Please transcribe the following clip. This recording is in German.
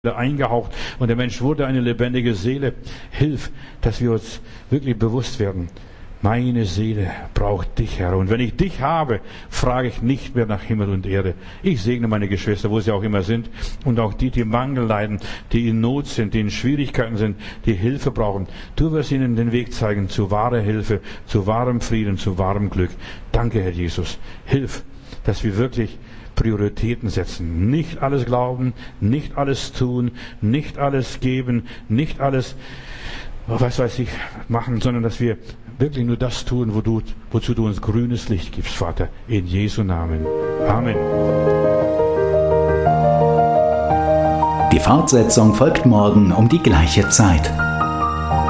eingehaucht und der Mensch wurde eine lebendige Seele. Hilf, dass wir uns wirklich bewusst werden. Meine Seele braucht dich, Herr. Und wenn ich dich habe, frage ich nicht mehr nach Himmel und Erde. Ich segne meine Geschwister, wo sie auch immer sind. Und auch die, die Mangel leiden, die in Not sind, die in Schwierigkeiten sind, die Hilfe brauchen. Du wirst ihnen den Weg zeigen zu wahrer Hilfe, zu wahrem Frieden, zu wahrem Glück. Danke, Herr Jesus. Hilf, dass wir wirklich Prioritäten setzen. Nicht alles glauben, nicht alles tun, nicht alles geben, nicht alles, was weiß ich, machen, sondern dass wir wirklich nur das tun, wozu du uns grünes Licht gibst, Vater. In Jesu Namen. Amen. Die Fortsetzung folgt morgen um die gleiche Zeit.